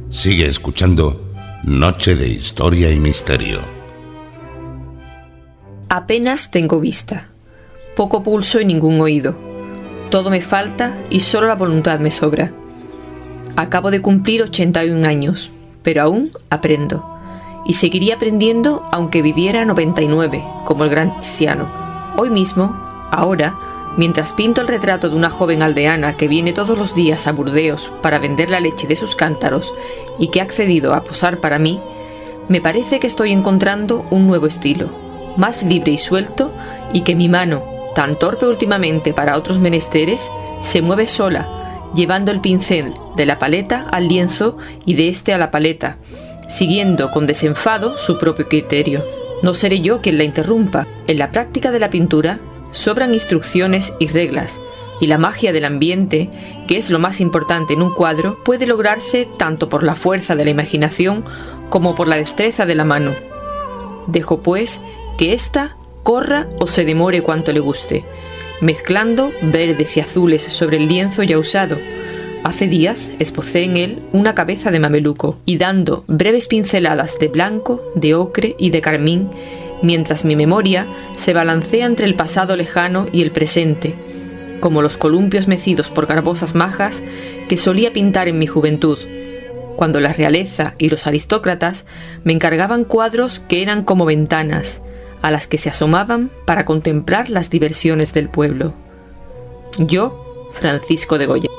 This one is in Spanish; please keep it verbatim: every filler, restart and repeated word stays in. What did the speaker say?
Sigue escuchando Noche de Historia y Misterio. Apenas tengo vista, poco pulso y ningún oído. Todo me falta y solo la voluntad me sobra. Acabo de cumplir ochenta y un años, pero aún aprendo. Y seguiría aprendiendo aunque viviera noventa y nueve, como el gran Tiziano. Hoy mismo, ahora, mientras pinto el retrato de una joven aldeana que viene todos los días a Burdeos para vender la leche de sus cántaros y que ha accedido a posar para mí, me parece que estoy encontrando un nuevo estilo, más libre y suelto, y que mi mano, tan torpe últimamente para otros menesteres, se mueve sola, llevando el pincel de la paleta al lienzo y de este a la paleta, siguiendo con desenfado su propio criterio. No seré yo quien la interrumpa. En la práctica de la pintura sobran instrucciones y reglas, y la magia del ambiente, que es lo más importante en un cuadro, puede lograrse tanto por la fuerza de la imaginación como por la destreza de la mano. Dejo, pues, que ésta corra o se demore cuanto le guste, mezclando verdes y azules sobre el lienzo ya usado. Hace días esbocé en él una cabeza de mameluco, y dando breves pinceladas de blanco, de ocre y de carmín, mientras mi memoria se balancea entre el pasado lejano y el presente, como los columpios mecidos por garbosas majas que solía pintar en mi juventud, cuando la realeza y los aristócratas me encargaban cuadros que eran como ventanas, a las que se asomaban para contemplar las diversiones del pueblo. Yo, Francisco de Goya.